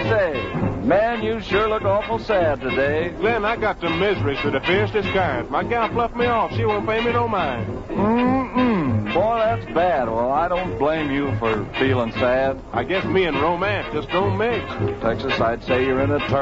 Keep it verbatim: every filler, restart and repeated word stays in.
say, man, you sure look awful sad today. Glenn, I got the miseries to the fiercest kind. My gal fluffed me off. She won't pay me no mind. Mm-mm. Boy, that's bad. Well, I don't blame you for feeling sad. I guess me and romance just don't mix. Texas, I'd say you're in a